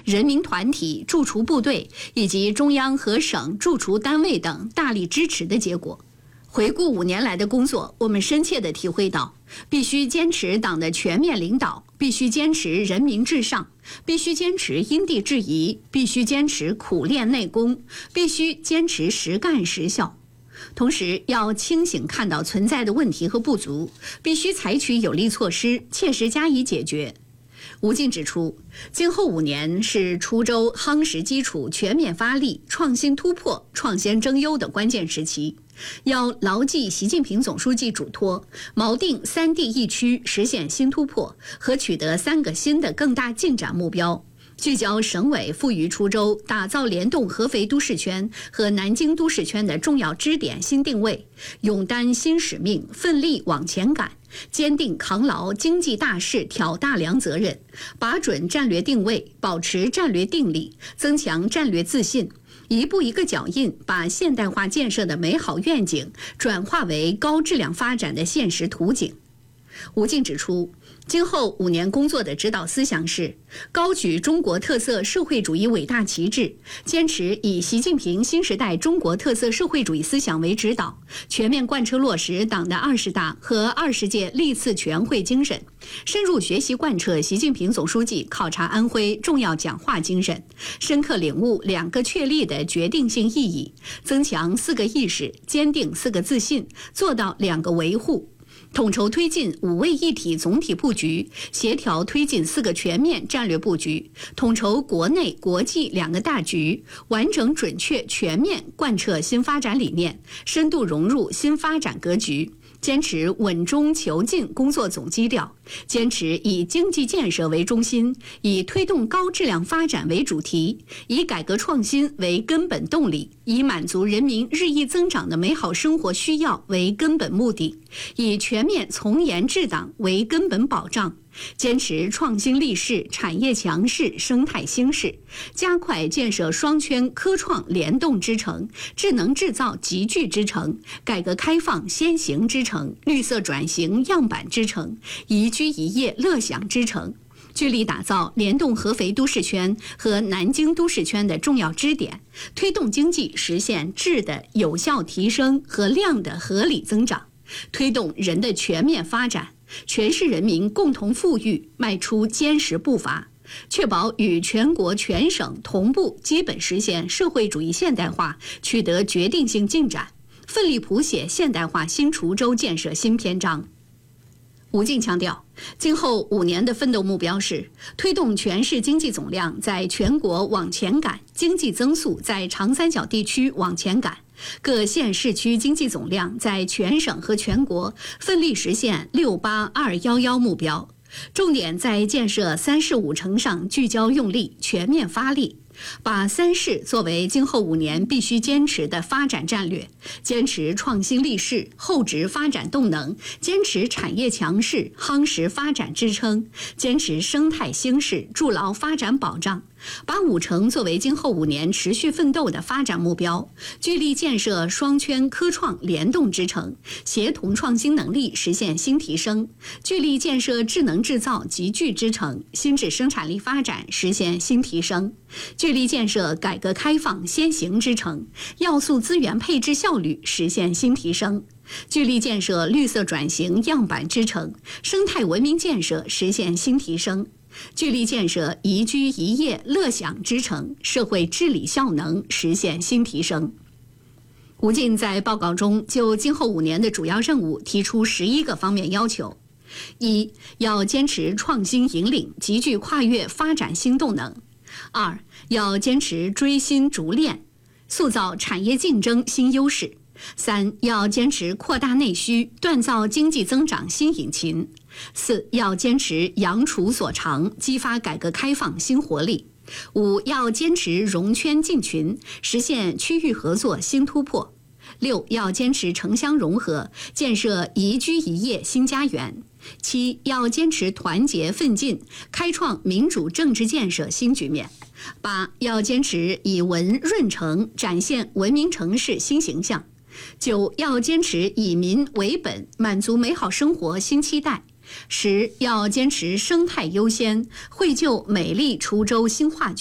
人民团体、驻处部队以及中央和省驻处单位等大力支持的结果。回顾5年来的工作，我们深切地体会到，必须坚持党的全面领导，必须坚持人民至上，必须坚持因地制宜，必须坚持苦练内功，必须坚持实干实效。同时，要清醒看到存在的问题和不足，必须采取有力措施，切实加以解决。吴进指出，今后5年是滁州夯实基础、全面发力、创新突破、创新争优的关键时期，要牢记习近平总书记嘱托，锚定3地1区实现新突破和取得3个新的更大进展目标，聚焦省委赋予滁州打造联动合肥都市圈和南京都市圈的重要支点新定位，勇担新使命，奋力往前赶，坚定扛牢经济大势挑大梁责任，把准战略定位，保持战略定力，增强战略自信，一步一个脚印，把现代化建设的美好愿景转化为高质量发展的现实图景。吴进指出，今后5年工作的指导思想是高举中国特色社会主义伟大旗帜，坚持以习近平新时代中国特色社会主义思想为指导，全面贯彻落实党的20大和20届历次全会精神，深入学习贯彻习近平总书记考察安徽重要讲话精神，深刻领悟2个确立的决定性意义，增强4个意识，坚定4个自信，做到2个维护，统筹推进5位一体总体布局，协调推进4个全面战略布局，统筹国内国际2个大局，完整准确全面贯彻新发展理念，深度融入新发展格局，坚持稳中求进工作总基调，坚持以经济建设为中心，以推动高质量发展为主题，以改革创新为根本动力，以满足人民日益增长的美好生活需要为根本目的，以全面从严治党为根本保障，坚持创新立市、产业强势、生态兴市，加快建设双圈科创联动之城、智能制造集聚之城、改革开放先行之城、绿色转型样板之城、宜居宜业乐享之城，聚力打造联动合肥都市圈和南京都市圈的重要支点，推动经济实现质的有效提升和量的合理增长，推动人的全面发展，全市人民共同富裕迈出坚实步伐，确保与全国全省同步基本实现社会主义现代化取得决定性进展，奋力谱写现代化新滁州建设新篇章。吴进强调，今后5年的奋斗目标是推动全市经济总量在全国往前赶，经济增速在长三角地区往前赶，各县市区经济总量在全省和全国奋力实现68211目标，重点在建设3市5城上聚焦用力，全面发力，把3市作为今后5年必须坚持的发展战略，坚持创新立市、厚植发展动能，坚持产业强势、夯实发展支撑，坚持生态兴市、筑牢发展保障，把5城作为今后5年持续奋斗的发展目标，聚力建设双圈科创联动之城，协同创新能力实现新提升，聚力建设智能制造集聚之城，新质生产力发展实现新提升，聚力建设改革开放先行之城，要素资源配置效率实现新提升，聚力建设绿色转型样板之城，生态文明建设实现新提升，聚力建设宜居宜业乐享之城，社会治理效能实现新提升。吴进在报告中就今后5年的主要任务提出11个方面要求：一、要坚持创新引领，集聚跨越发展新动能；二、要坚持追新逐练，塑造产业竞争新优势；三、要坚持扩大内需，锻造经济增长新引擎；四、要坚持扬储所长，激发改革开放新活力；五、要坚持融圈进群，实现区域合作新突破；六、要坚持城乡融合，建设宜居宜业新家园；七、要坚持团结奋进，开创民主政治建设新局面；八、要坚持以文润城，展现文明城市新形象；九、要坚持以民为本，满足美好生活新期待；十、要坚持生态优先，绘就美丽滁州新画卷。